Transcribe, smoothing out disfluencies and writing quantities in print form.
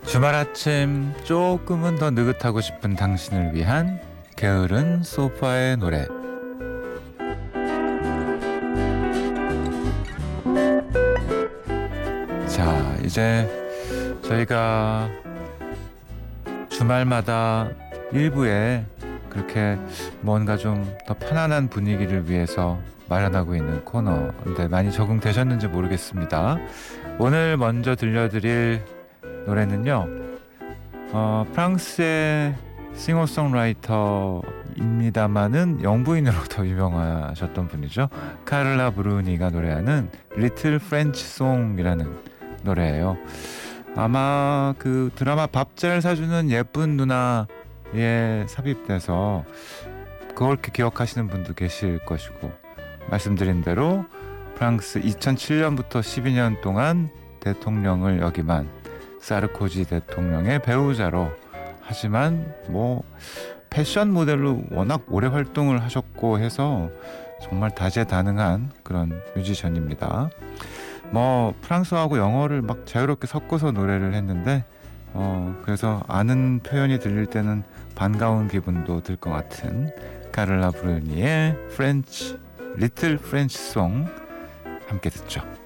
주말 아침 조금은 더 느긋하고 싶은 당신을 위한 게으른 소파의 노래. 자, 이제 저희가 주말마다 일부에 그렇게 뭔가 좀 더 편안한 분위기를 위해서 마련하고 있는 코너인데 많이 적응되셨는지 모르겠습니다. 오늘 먼저 들려드릴 노래는요, 프랑스의 싱어송라이터입니다마는 영부인으로 더 유명하셨던 분이죠. 카를라 브루니가 노래하는 리틀 프렌치 송이라는 노래예요. 아마 그 드라마 밥 잘 사주는 예쁜 누나에 삽입돼서 그렇게 기억하시는 분도 계실 것이고, 말씀드린 대로 프랑스 2007년부터 12년 동안 대통령을 역임한 사르코지 대통령의 배우자로, 하지만 뭐 패션 모델로 워낙 오래 활동을 하셨고 해서 정말 다재다능한 그런 뮤지션입니다. 뭐 프랑스어하고 영어를 막 자유롭게 섞어서 노래를 했는데 그래서 아는 표현이 들릴 때는 반가운 기분도 들 것 같은 카를라 브루니의 프렌치 리틀 프렌치 송 함께 듣죠.